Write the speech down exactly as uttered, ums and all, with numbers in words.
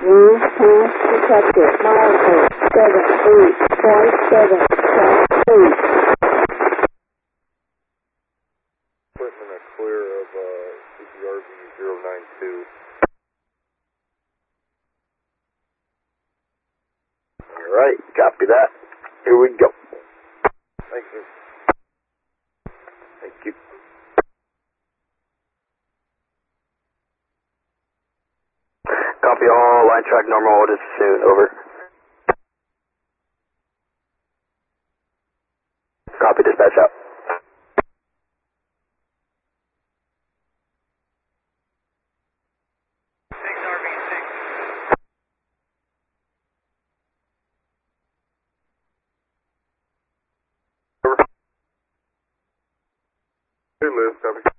You have detected milepost seven eight five seven South eight. Putting a clear of uh, C B R V zero nine two. Alright, copy that. Here we go. Thank you. Thank you. Copy all, line track normal, what is soon, over. Copy, dispatch out. six R V six. Over. Hey Liz, copy.